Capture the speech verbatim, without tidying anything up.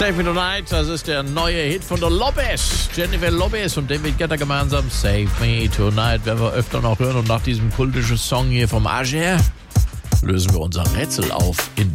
Save Me Tonight, das ist der neue Hit von der Lopez. Jennifer Lopez und David Guetta gemeinsam. Save Me Tonight werden wir öfter noch hören. Und nach diesem kultischen Song hier vom Ager lösen wir unser Rätsel auf in